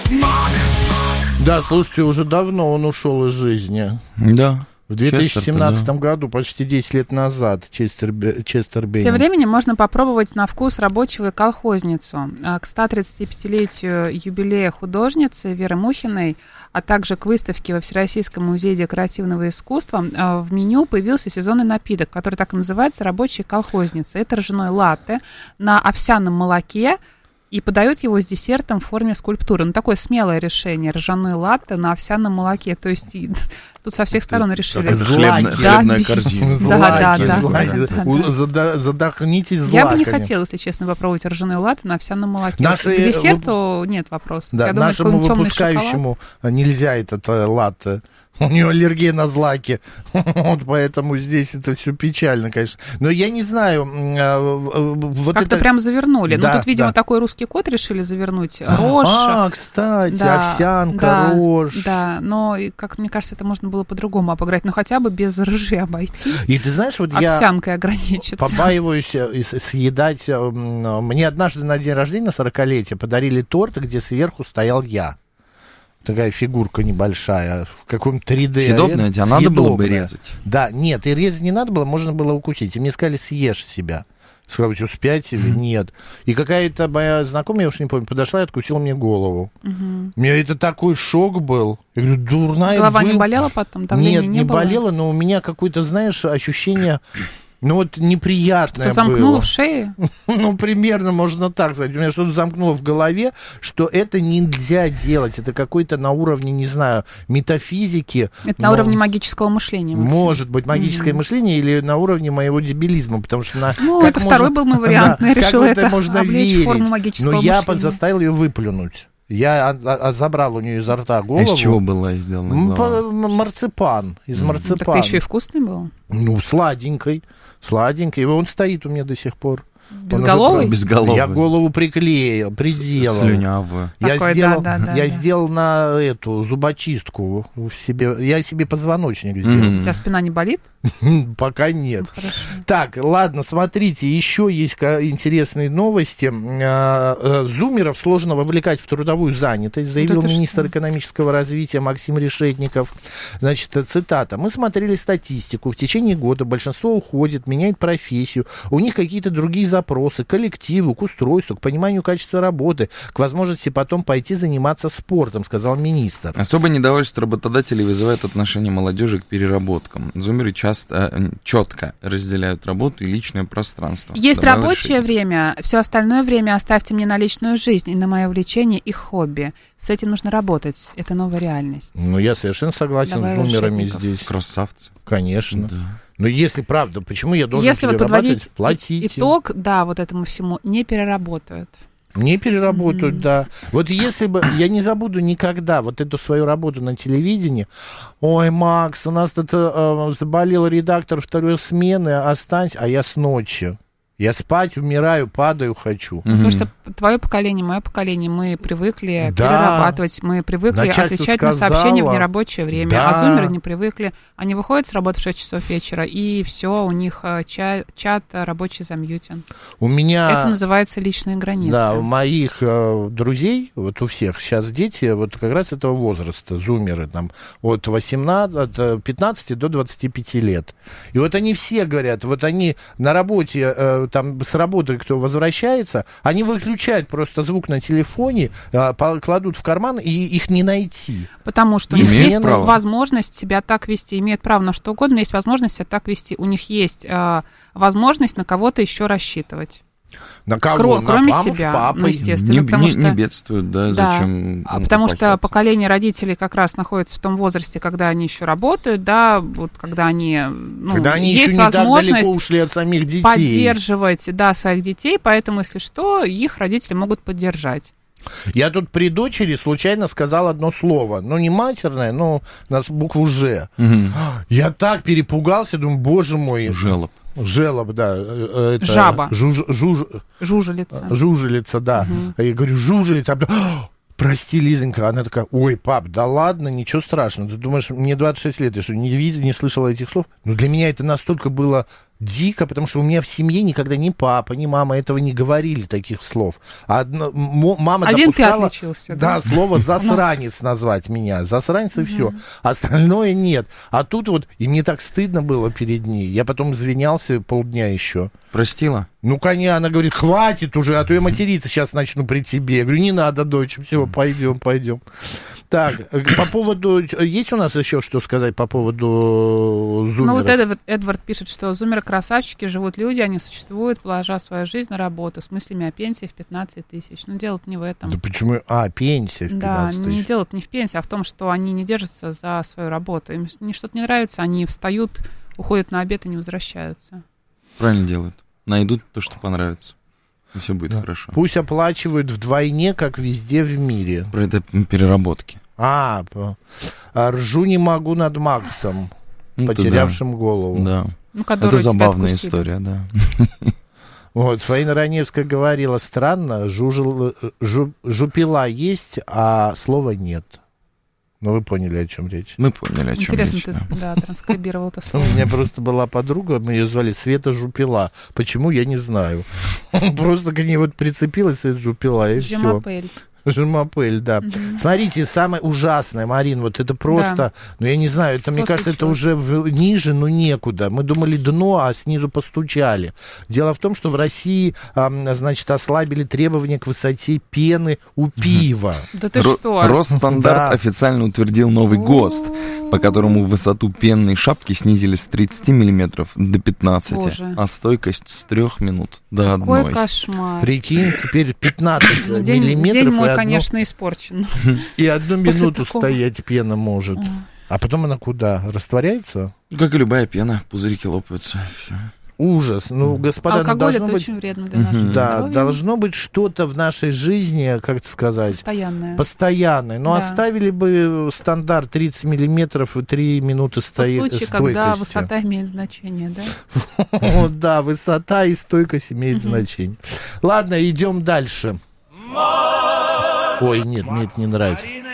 Да, слушайте, уже давно он ушел из жизни. Да. В 2017 году, почти 10 лет назад, Честер Беннинг. Тем временем можно попробовать на вкус рабочего и колхозницу. К 135-летию юбилея художницы Веры Мухиной, а также к выставке во Всероссийском музее декоративного искусства в меню появился сезонный напиток, который так и называется «Рабочая колхозница». Это ржаной латте на овсяном молоке, и подают его с десертом в форме скульптуры. Ну, такое смелое решение. Ржаной латте на овсяном молоке. То есть тут со всех сторон решили. Хлебная корзина. Задохнитесь злаками. Я бы не хотела, если честно, попробовать ржаной латте на овсяном молоке. К десерту нет вопросов. Да, нашему выпускающему нельзя этот латте. У нее аллергия на злаки. Вот поэтому здесь это все печально, конечно. Но я не знаю. Вот как-то это... прям завернули. Да, ну, тут, видимо, да. такой русский код решили завернуть. Рожь. Кстати, да, овсянка, да, рожь. Да, но, как мне кажется, это можно было по-другому обыграть. Но хотя бы без ржи обойтись. И ты знаешь, вот овсянкой ограничиться. Побаиваюсь съедать. Мне однажды на день рождения, 40-летие, подарили торт, где сверху стоял я. Такая фигурка небольшая, в каком-то 3D. Съедобная, тебя надо было бы резать. Да, нет, и резать не надо было, можно было укусить. И мне сказали, съешь себя. Сказал, что спять или нет. И какая-то моя знакомая, я уж не помню, подошла и откусила мне голову. У меня это такой шок был. Я говорю, дурная голова не болела потом? Давления не было? болела, но у меня какое-то, знаешь, ощущение... Ну, вот неприятное что замкнуло было. в шее? Ну, примерно можно так сказать. У меня что-то замкнуло в голове, что это нельзя делать. Это какой-то на уровне, не знаю, метафизики. Это на уровне магического мышления. Может быть, магическое мышление или на уровне моего дебилизма, потому что... Ну, это второй был мой вариант. Я решила это облечь в форму магического мышления. Но я заставил ее выплюнуть. Я забрал у нее изо рта голову. Из чего была сделана голова? Марципан. Из марципана. Так ты еще и вкусный был? Ну, сладенький. И он стоит у меня до сих пор. Безголовый? Безголовый. Я голову приделал. Слюнявую. Я сделал на эту зубочистку себе. Я себе позвоночник сделал. У тебя спина не болит? Пока нет. Хорошо. Так, ладно, смотрите, еще есть интересные новости. Зумеров сложно вовлекать в трудовую занятость, заявил министр экономического развития Максим Решетников. Значит, цитата. Мы смотрели статистику. В течение года большинство уходит, меняет профессию. У них какие-то другие запросы к коллективу, к устройству, к пониманию качества работы, к возможности потом пойти заниматься спортом, сказал министр. Особое недовольство работодателей вызывает отношение молодежи к переработкам. Зумеры часто четко разделяют работу и личное пространство. Есть рабочее время, все остальное время оставьте мне на личную жизнь и на мое увлечение и хобби. С этим нужно работать, это новая реальность. Ну, я совершенно согласен с зумерами здесь. Красавцы. Конечно. Да. Но если правда, почему я должен если перерабатывать? Платите. Итог, да, вот этому всему не переработают. Не переработают, да. Вот если бы, я не забуду никогда вот эту свою работу на телевидении. Ой, Макс, у нас тут заболел редактор второй смены, останься, а я с ночи. Я спать, умираю, падаю, хочу. Потому что твое поколение, мое поколение, мы привыкли перерабатывать, мы привыкли отвечать на сообщения в нерабочее время, а зумеры не привыкли. Они выходят с работы в 6 часов вечера, и все, у них чат рабочий замьютен. У меня... Это называется личные границы. Да, у моих друзей, вот у всех сейчас дети, вот как раз этого возраста, зумеры, там, от 15 до 25 лет. И вот они все говорят, вот они на работе... там с работы кто возвращается, они выключают просто звук на телефоне, кладут в карман, и их не найти. Потому что у них есть возможность себя так вести, имеют право на что угодно, есть возможность себя так вести. У них есть возможность на кого-то еще рассчитывать. На кого? Кроме на маму себя, с папой? ну, естественно. Не бедствуют, да, зачем? Потому что поколение родителей как раз находится в том возрасте, когда они еще работают, да, вот когда они, когда они есть еще не так далеко ушли от самих детей. Поддерживать, да, своих детей, поэтому, если что, их родители могут поддержать. Я тут при дочери случайно сказал одно слово. Ну, не матерное, но на букву «Ж». Я так перепугался, думаю, боже мой. Желоб, да. Это жаба. Жужелица. Жужелица, да. Я говорю, жужелица. Прости, Лизонька. Она такая, ой, пап, да ладно, ничего страшного. Ты думаешь, мне 26 лет, я что, не видел, не слышала этих слов? Но для меня это настолько было Дико, потому что у меня в семье никогда ни папа, ни мама этого не говорили, таких слов. Мама один допускала, ты отличился, да? слово засранец назвать меня. Засранец и все. Остальное нет. А тут вот, и мне так стыдно было перед ней. Я потом извинялся полдня еще. Простила? Ну, конечно, она говорит, хватит уже, а то я материться сейчас начну при тебе. Я говорю, не надо, дочь, все, пойдем. Так, по поводу... Есть у нас еще что сказать по поводу зумеров? Ну, вот Эдвард пишет, что зумеры-красавчики, живут люди, они существуют, положа свою жизнь на работу, с мыслями о пенсии в 15 тысяч. Но дело-то не в этом. Да почему? Пенсия в 15 тысяч. Да, дело-то не в пенсии, а в том, что они не держатся за свою работу. Им что-то не нравится, они встают, уходят на обед и не возвращаются. Правильно делают. Найдут то, что понравится. И все будет хорошо. Пусть оплачивают вдвойне, как везде в мире. Про это переработки. Ржу не могу над Максом, потерявшим голову. Да. Ну, это забавная история, да. Вот, Фаина Раневская говорила, странно, жупила есть, а слова нет. Ну, вы поняли, о чем речь. Мы поняли, о чем речь. Интересно, ты транскрибировал это слово. У меня просто была подруга, мы ее звали Света Жупила. Почему, я не знаю. Просто к ней вот прицепилась Света Жупила, и все. Жемапель, да. Смотрите, самое ужасное, Марин, вот это просто, я не знаю, это, мне кажется, это уже ниже, но некуда. Мы думали дно, а снизу постучали. Дело в том, что в России, значит, ослабили требования к высоте пены у пива. Да ты что? Росстандарт официально утвердил новый ГОСТ, по которому высоту пенной шапки снизили с 30 миллиметров до 15, а стойкость с 3 минут до 1. Какой кошмар. Прикинь, теперь 15 миллиметров. Конечно, испорчен. И 1 минуту стоять пена может. А потом она куда? Растворяется? Как и любая пена, пузырики лопаются. Все. Ужас. Ну, господа, алкоголь должно это быть... очень вредно для нашего здоровья. Должно быть что-то в нашей жизни, как это сказать... Постоянное. Но оставили бы стандарт 30 миллиметров и 3 минуты стойкости. В случае, когда высота имеет значение, да? Да, высота и стойкость имеет значение. Ладно, идем дальше. Ой, нет, мне это не нравится.